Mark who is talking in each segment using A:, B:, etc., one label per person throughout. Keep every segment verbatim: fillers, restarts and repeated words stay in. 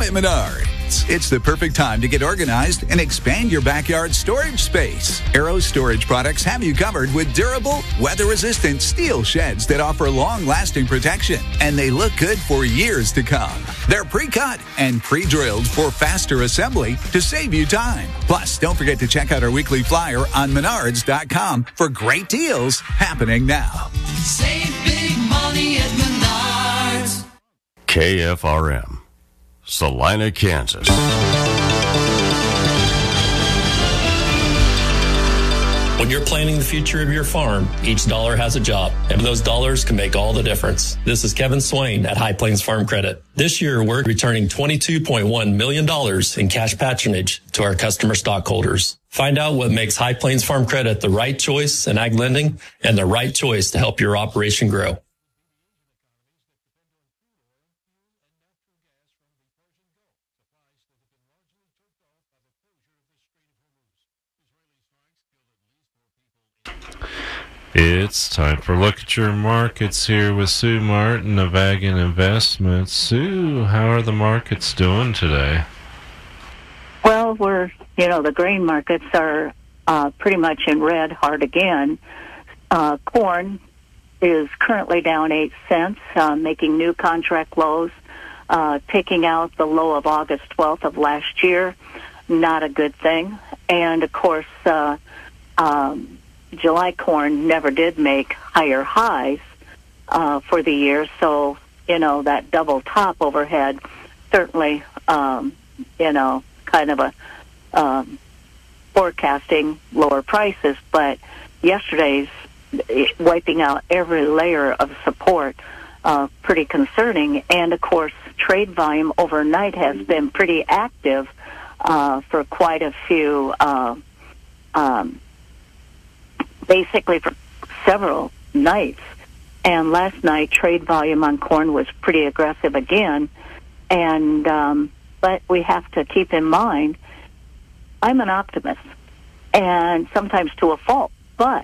A: at Menards. It's the perfect time to get organized and expand your backyard storage space. Arrow Storage Products have you covered with durable, weather-resistant steel sheds that offer long-lasting protection, and they look good for years to come. They're pre-cut and pre-drilled for faster assembly to save you time. Plus, don't forget to check out our weekly flyer on menards dot com for great deals happening now.
B: Save big money at Menards.
C: K F R M, Salina, Kansas.
D: When you're planning the future of your farm, each dollar has a job, and those dollars can make all the difference. This is Kevin Swain at High Plains Farm Credit. This year, we're returning twenty-two point one million dollars in cash patronage to our customer stockholders. Find out what makes High Plains Farm Credit the right choice in ag lending and the right choice to help your operation grow.
E: It's time for Look at Your Markets here with Sue Martin of Ag and Investments. Sue, how are the markets doing today?
F: Well, we're, you know, the grain markets are uh, pretty much in red hard again. Uh, corn is currently down eight cents, uh, making new contract lows, uh, taking out the low of August twelfth of last year. Not a good thing. And, of course, uh, um, July corn never did make higher highs uh, for the year, so, you know, that double top overhead certainly, um, you know, kind of a um, forecasting lower prices. But yesterday's wiping out every layer of support, uh, pretty concerning. And, of course, trade volume overnight has been pretty active uh, for quite a few uh, um basically for several nights. And last night, trade volume on corn was pretty aggressive again. And um, but we have to keep in mind, I'm an optimist, and sometimes to a fault. But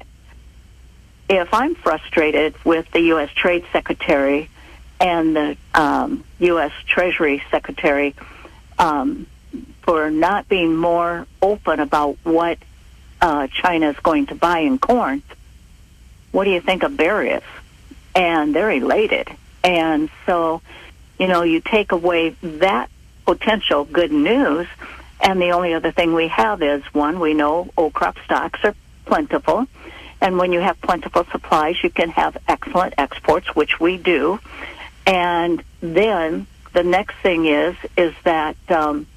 F: if I'm frustrated with the U S Trade Secretary and the um, U S Treasury Secretary um, for not being more open about what Uh, China is going to buy in corn, what do you think of berries? And they're elated. And so, you know, you take away that potential good news, and the only other thing we have is, one, we know old crop stocks are plentiful, and when you have plentiful supplies, you can have excellent exports, which we do. And then the next thing is, is that um,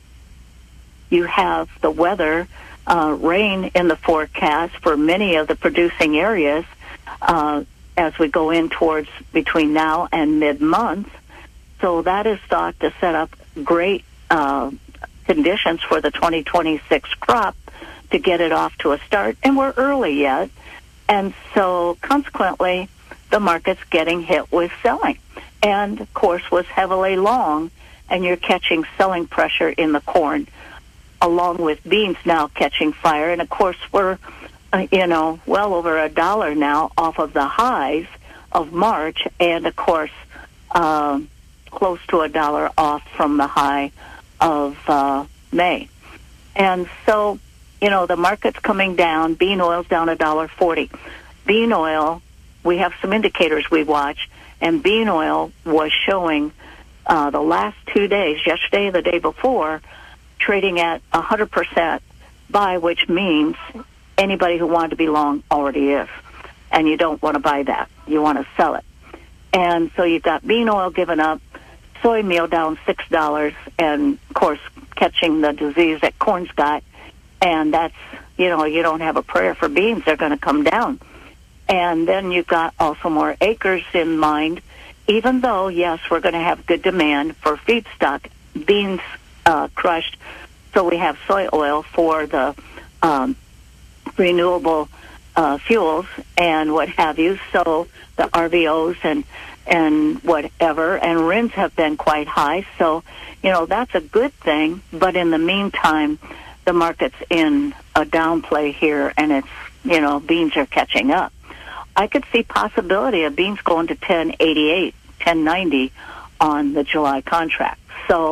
F: you have the weather, Uh, rain in the forecast for many of the producing areas uh, as we go in towards between now and mid-month. So that is thought to set up great uh, conditions for the twenty twenty-six crop to get it off to a start. And we're early yet. And so consequently, the market's getting hit with selling. And, of course, was heavily long, and you're catching selling pressure in the corn, along with beans now catching fire. And, of course, we're, uh, you know, well over a dollar now off of the highs of March, and, of course, uh, close to a dollar off from the high of uh, May. And so, you know, the market's coming down. Bean oil's down a dollar forty. Bean oil, we have some indicators we watch, and bean oil was showing uh, the last two days, yesterday and the day before, trading at one hundred percent buy, which means anybody who wanted to be long already is. And you don't want to buy that. You want to sell it. And so you've got bean oil giving up, soy meal down six dollars, and, of course, catching the disease that corn's got. And that's, you know, you don't have a prayer for beans. They're going to come down. And then you've got also more acres in mind, even though, yes, we're going to have good demand for feedstock. Beans Uh, crushed, so we have soy oil for the um, renewable uh, fuels and what have you. So the R V Os and and whatever, and R I Ns have been quite high. So, you know, that's a good thing. But in the meantime, the market's in a downplay here, and it's, you know, beans are catching up. I could see possibility of beans going to ten eighty-eight, ten ninety on the July contract. So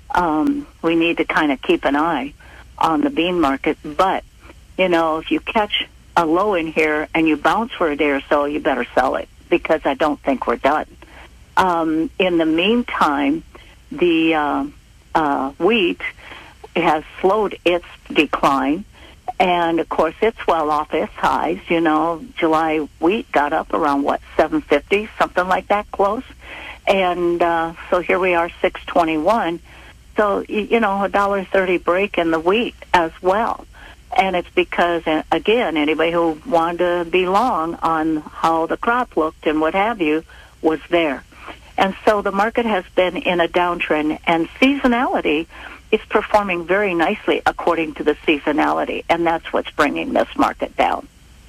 F: um, we need to kind of keep an eye on the bean market. But, you know, if you catch a low in here and you bounce for a day or so, you better sell it, because I don't think we're done. Um, in the meantime, the uh, uh, wheat has slowed its decline, and of course it's well off its highs. You know, July wheat got up around, what, seven fifty, something like that, close. And uh, so here we are, six twenty-one. So, you know, a one dollar thirty break in the wheat as well. And it's because, again, anybody who wanted to be long on how the crop looked and what have you was there. And so the market has been in a downtrend, and seasonality is performing very nicely according to the seasonality, and that's what's bringing this market down.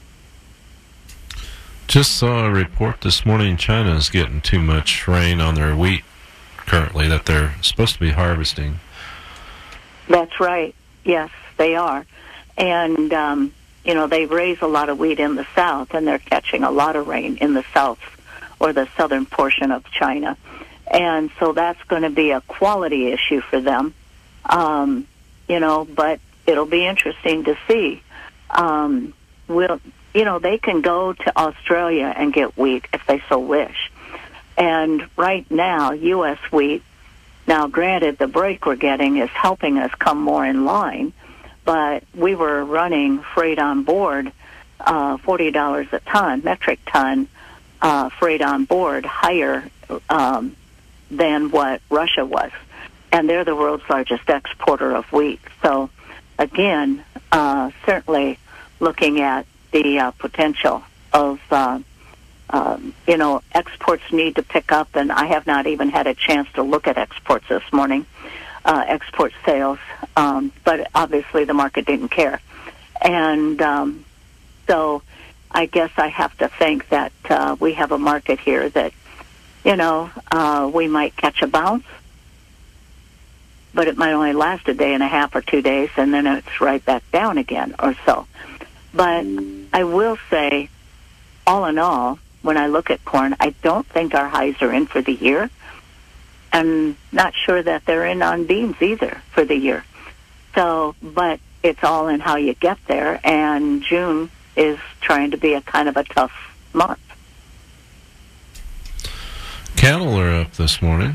E: Just saw a report this morning China is getting too much rain on their wheat currently that they're supposed to be harvesting.
F: That's right. Yes, they are. And, um, you know, they raise a lot of wheat in the south, and they're catching a lot of rain in the south or the southern portion of China. And so that's going to be a quality issue for them, um, you know, but it'll be interesting to see. Um, we'll, you know, they can go to Australia and get wheat if they so wish. And right now, U S wheat, now granted, the break we're getting is helping us come more in line, but we were running freight on board, uh, forty dollars a ton, metric ton, uh, freight on board, higher um, than what Russia was. And they're the world's largest exporter of wheat. So, again, uh, certainly looking at the uh, potential of, uh, um, you know, exports need to pick up, and I have not even had a chance to look at exports this morning, uh, export sales, um, but obviously the market didn't care. And um, so I guess I have to think that uh, we have a market here that, you know, uh, we might catch a bounce, but it might only last a day and a half or two days, and then it's right back down again or so. But I will say, all in all, when I look at corn, I don't think our highs are in for the year. I'm not sure that they're in on beans either for the year. So, but it's all in how you get there, and June is trying to be a kind of a tough month.
E: Cattle are up this morning.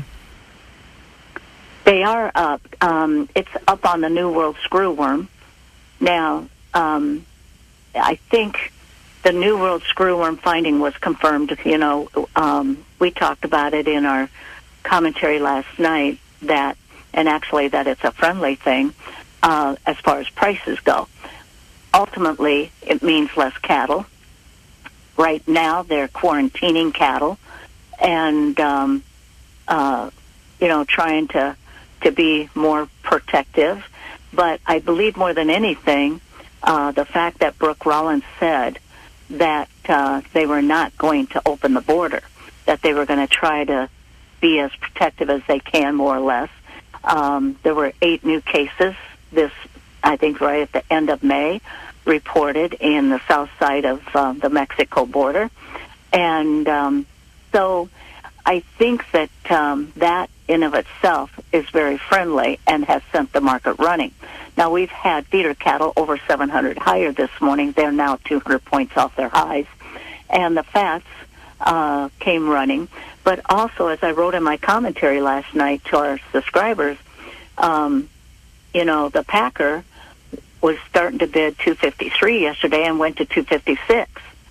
F: They are up. Um, it's up on the New World screwworm. Now, um, I think the New World screwworm finding was confirmed. You know, um, we talked about it in our commentary last night, that, and actually that it's a friendly thing uh, as far as prices go. Ultimately, it means less cattle. Right now, they're quarantining cattle and, um, uh, you know, trying to, to be more protective. But I believe more than anything, uh, the fact that Brooke Rollins said that uh, they were not going to open the border, that they were going to try to be as protective as they can, more or less. Um, there were eight new cases this, I think, right at the end of May, reported in the south side of uh, the Mexico border. And um, so I think that um, that in of itself is very friendly and has sent the market running. Now, we've had feeder cattle over seven hundred higher this morning. They're now two hundred points off their highs. And the fats uh, came running. But also, as I wrote in my commentary last night to our subscribers, um, you know, the Packer was starting to bid two fifty-three yesterday and went to two fifty-six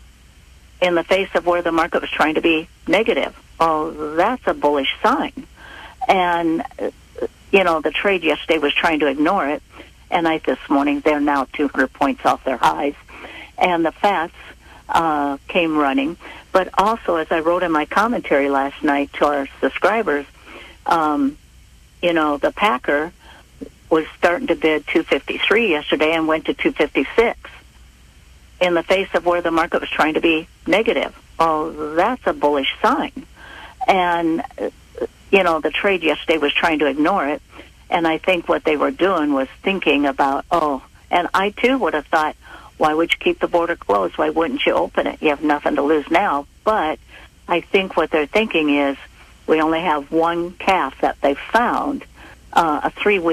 F: in the face of where the market was trying to be negative. Oh, that's a bullish sign. And, you know, the trade yesterday was trying to ignore it. And I, this morning, they're now two hundred points off their highs. And the fats uh, came running. But also, as I wrote in my commentary last night to our subscribers, um, you know, the Packer was starting to bid two fifty-three yesterday and went to two fifty-six in the face of where the market was trying to be negative. Oh, that's a bullish sign. And, you know, the trade yesterday was trying to ignore it. And I think what they were doing was thinking about, oh, and I too would have thought, why would you keep the border closed? Why wouldn't you open it? You have nothing to lose now. But I think what they're thinking is, we only have one calf that they found uh, a three-week